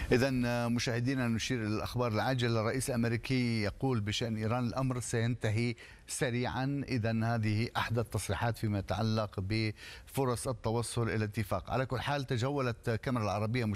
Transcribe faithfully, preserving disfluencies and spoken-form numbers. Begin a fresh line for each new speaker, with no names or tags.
إذا مشاهدينا نشير إلى الأخبار العاجلة. الرئيس الأمريكي يقول بشأن إيران الأمر سينتهي سريعا. إذا هذه أحدى التصريحات فيما يتعلق بفرص التوصل إلى اتفاق. على كل حال تجولت كاميرا العربية